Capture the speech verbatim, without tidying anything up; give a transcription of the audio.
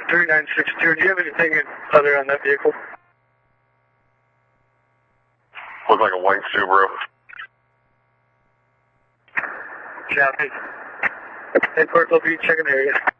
three nine six two, do you have anything other on that vehicle? Looks like a white Subaru. Copy. Hey, Port Beach, checking area.